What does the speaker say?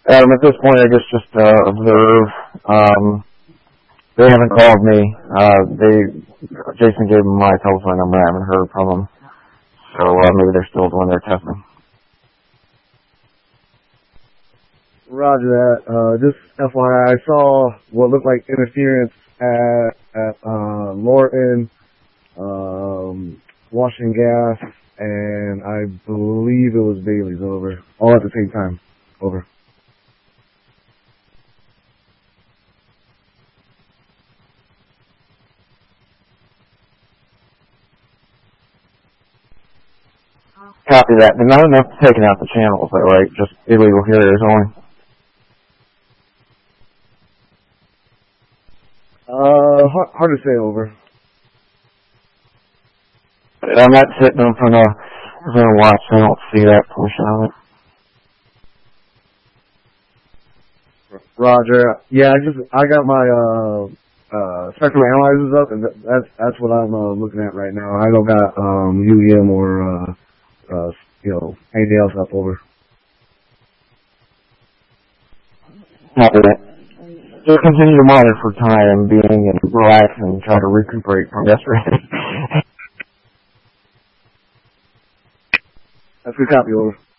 Adam, at this point, I guess just observe. They haven't called me. Jason gave them my telephone number. I haven't heard from them. So maybe they're still doing their testing. Roger that. Just FYI, I saw what looked like interference at Lorton, washing gas, and I believe it was Bailey's. Over. All at the same time. Over. Copy that. They're not enough to taking out the channels, though, right? Just illegal carriers only. Hard to say. Over. I'm not sitting in front of a watch, so I don't see that portion of it. Roger. Yeah, I got my spectrum analyzers up, and that's what I'm looking at right now. I don't got UEM or anything else up. Over. Copy that. Just continue to monitor for time being and relax and try to recuperate from yesterday. That's good copy. Over.